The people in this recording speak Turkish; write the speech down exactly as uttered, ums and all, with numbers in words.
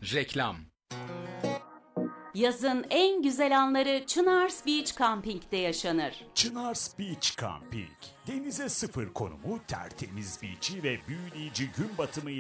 Reklam. Yazın en güzel anları Çınars Beach Camping'de yaşanır. Çınars Beach Camping, denize sıfır konumu, tertemiz beach'i ve büyüleyici gün batımı